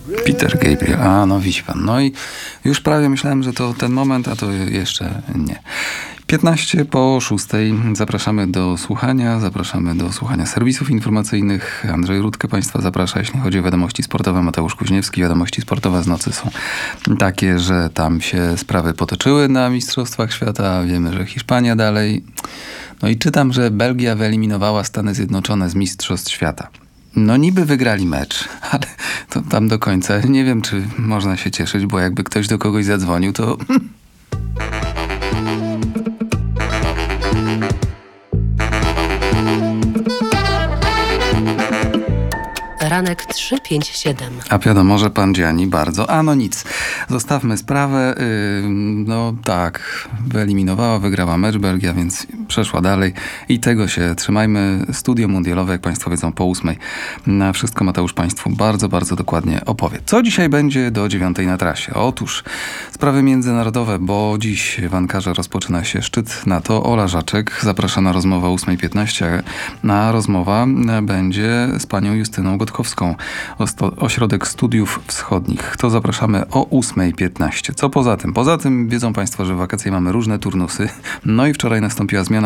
Peter Gabriel. A, no widzi pan. No i już prawie myślałem, że to ten moment, a to jeszcze nie. 15 po 6. Zapraszamy do słuchania serwisów informacyjnych. Andrzej Rudke Państwa zaprasza, jeśli chodzi o wiadomości sportowe. Mateusz Kuźniewski. Wiadomości sportowe z nocy są takie, że tam się sprawy potoczyły na Mistrzostwach Świata. Wiemy, że Hiszpania dalej. No i czytam, że Belgia wyeliminowała Stany Zjednoczone z Mistrzostw Świata. No niby wygrali mecz, ale to tam do końca nie wiem, czy można się cieszyć, bo jakby ktoś do kogoś zadzwonił, to... Ranek 357. A wiadomo, że pan Gianni bardzo... A no nic, zostawmy sprawę. No tak, wyeliminowała, wygrała mecz Belgia, więc przeszła dalej i tego się trzymajmy. Studio mundialowe, jak państwo wiedzą, po 8. Na wszystko Mateusz państwu bardzo, bardzo dokładnie opowie. Co dzisiaj będzie do 9 na trasie? Otóż sprawy międzynarodowe, bo dziś w Ankarze rozpoczyna się szczyt NATO. Ola Żaczek zaprasza na rozmowę o 8:15, a rozmowa będzie z panią Justyną Gotkowską, Ośrodek Studiów Wschodnich. To zapraszamy o 8:15. Co poza tym? Poza tym wiedzą państwo, że w wakacje mamy różne turnusy. No i wczoraj nastąpiła zmiana